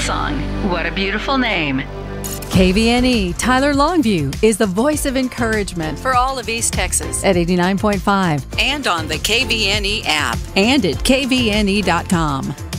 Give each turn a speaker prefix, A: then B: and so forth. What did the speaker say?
A: Hillsong. What a beautiful name.
B: KVNE Tyler Longview is the voice of encouragement for all of East Texas at 89.5
C: and on the KVNE app
B: and at kvne.com.